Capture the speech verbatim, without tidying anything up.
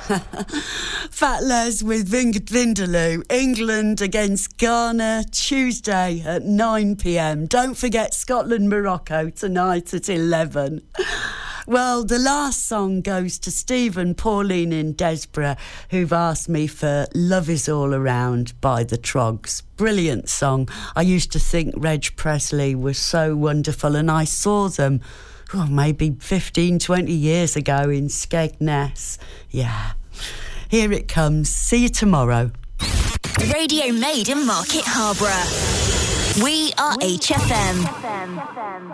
Fat Les with Ving- Vindaloo. England against Ghana, Tuesday at nine p.m. Don't forget Scotland-Morocco tonight at eleven. Well, the last song goes to Stephen, Pauline and Desborough, who've asked me for Love Is All Around by the Trogs. Brilliant song. I used to think Reg Presley was so wonderful, and I saw them, oh, maybe fifteen, twenty years ago in Skegness. Yeah. Here it comes. See you tomorrow. Radio made in Market Harborough. We are H F M.